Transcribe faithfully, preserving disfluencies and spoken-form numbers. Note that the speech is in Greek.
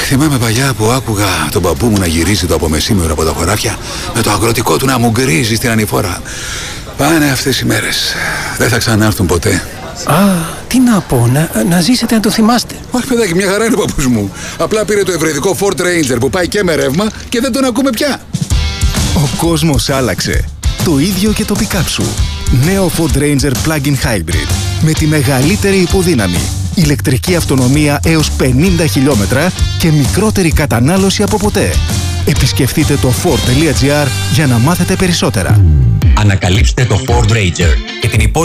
Θυμάμαι παλιά που άκουγα τον παππού μου να γυρίζει το απομεσήμερο από τα χωράφια με το αγροτικό του να μου γκρίζει στην ανηφόρα. Πάνε αυτές οι μέρες. Δεν θα ξανάρθουν ποτέ. Α, τι να πω, να, να ζήσετε να το θυμάστε. Όχι παιδάκι, μια χαρά είναι ο παππούς μου. Απλά πήρε το ευρετικό Ford Ranger που πάει και με ρεύμα και δεν τον ακούμε πια. Ο κόσμος άλλαξε. Το ίδιο και το pick-up σου. Νέο Ford Ranger Plug-in Hybrid. Με τη μεγαλύτερη υποδύναμη. Ηλεκτρική αυτονομία έως πενήντα χιλιόμετρα και μικρότερη κατανάλωση από ποτέ. Επισκεφτείτε το ford τελεία gr για να μάθετε περισσότερα. Ανακαλύψτε το Ford Ranger και την υπόλοιπη